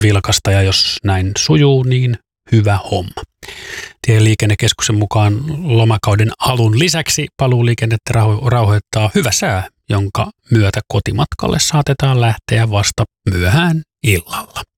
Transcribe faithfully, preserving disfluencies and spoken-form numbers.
vilkasta ja jos näin sujuu, niin hyvä homma. Tieliikennekeskuksen mukaan lomakauden alun lisäksi paluuliikennettä rauhoittaa hyvä sää, jonka myötä kotimatkalle saatetaan lähteä vasta myöhään illalla.